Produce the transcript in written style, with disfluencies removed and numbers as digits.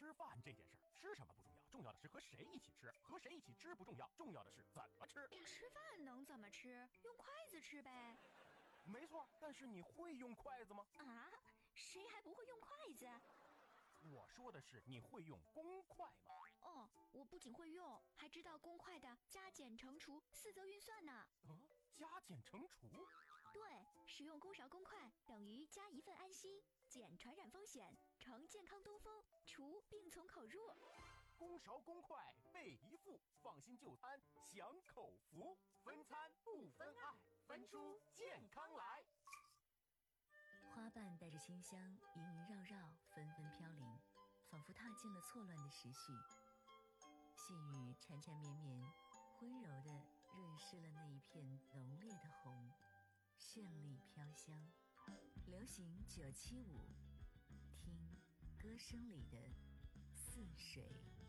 吃饭这件事儿，吃什么不重要，重要的是和谁一起吃。和谁一起吃不重要，重要的是怎么吃。 吃饭能怎么吃？用筷子吃呗。 没错，但是你会用筷子吗？ 啊，谁还不会用筷子？ 我说的是你会用公筷吗？ 哦，我不仅会用，还知道公筷的加减乘除四则运算呢。 加减乘除？ 对，使用公勺公筷等于加一份安心，减传染风险，乘健康东风，除病从口入。 公勺公筷备一副，放心就餐享口福，分餐不分爱，分出健康来。 花瓣带着清香萦萦绕绕，纷纷飘零，仿佛踏进了错乱的时序。细雨缠缠绵绵，温柔地润湿了那一片浓烈的红，绚丽飘香。流行975，听歌声里的似水。